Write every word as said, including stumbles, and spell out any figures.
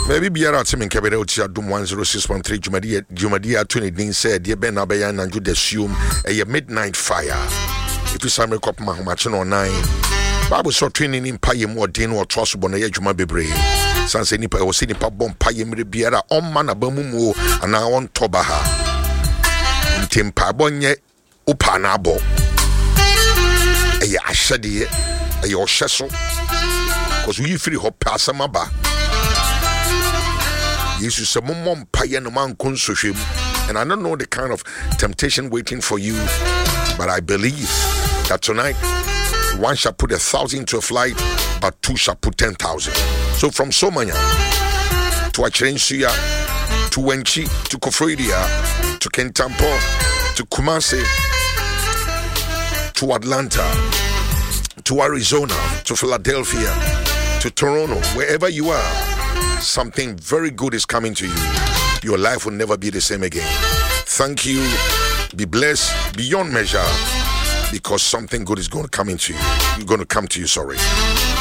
Maybe be out in Cabero Dum one oh six point three Jumadia Jumadia twenty Din said, Dear Ben Abayan and Jude assume a midnight fire. If you sign a cop Mahomachin or nine, Bible saw training in Payem or Din or Trust Bonaya Juma Bebre. Sans any pa was in Pabon Payem Ribiera on Manabamumo and now on Tobaha. Tim Pabonye Upanabo. A Ashadi, a your Shesso, because we free hop Passamaba. Jesus said, Mom, Payan, a man consortium, and I don't know the kind of temptation waiting for you, but I believe that tonight one shall put a thousand to a flight, but two shall put ten thousand. So from Somanya to Acherensia to Wenchi to Kofrodia to Kentampo to Kumasi to Atlanta to Arizona to Philadelphia to Toronto, wherever you are, something very good is coming to you. Your life will never be the same again. Thank you. Be blessed beyond measure, because something good is going to come into you. You're going to come to you, sorry.